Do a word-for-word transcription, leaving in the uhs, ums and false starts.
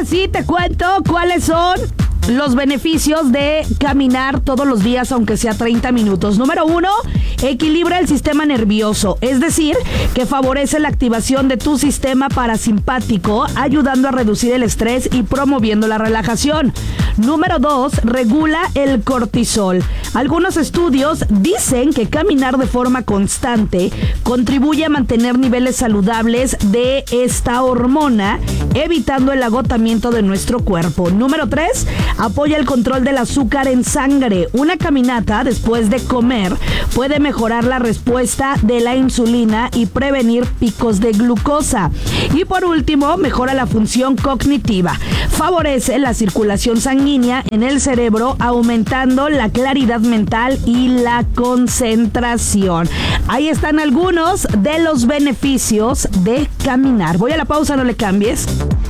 ahora sí te cuento cuáles son los beneficios de caminar todos los días, aunque sea treinta minutos. Número uno, equilibra el sistema nervioso, es decir, que favorece la activación de tu sistema parasimpático, ayudando a reducir el estrés y promoviendo la relajación. Número dos, regula el cortisol. Algunos estudios dicen que caminar de forma constante contribuye a mantener niveles saludables de esta hormona, evitando el agotamiento de nuestro cuerpo. Número tres, apoya el control del azúcar en sangre. Una caminata después de comer puede mejorar la respuesta de la insulina y prevenir picos de glucosa. Y por último, mejora la función cognitiva. Favorece la circulación sanguínea en el cerebro, aumentando la claridad mental y la concentración. Ahí están algunos de los beneficios de caminar. Voy a la pausa, no le cambies.